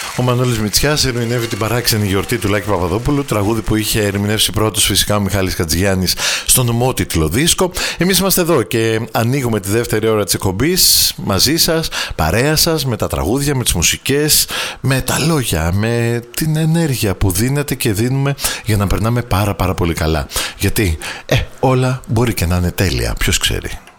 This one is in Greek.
Ο Μανώλης Μητσιάς ερμηνεύει την παράξενη γιορτή του Λάκη Παπαδόπουλου, τραγούδι που είχε ερμηνεύσει πρώτος φυσικά ο Μιχάλης Χατζηγιάννης στον ομότιτλο δίσκο. Εμείς είμαστε εδώ και ανοίγουμε τη δεύτερη ώρα της εκπομπής μαζί σας, παρέα σας, με τα τραγούδια, με τις μουσικές, με τα λόγια, με την ενέργεια που δίνετε και δίνουμε για να περνάμε πάρα πολύ καλά. Γιατί όλα μπορεί και να είναι τέλεια, ποιος ξέρει.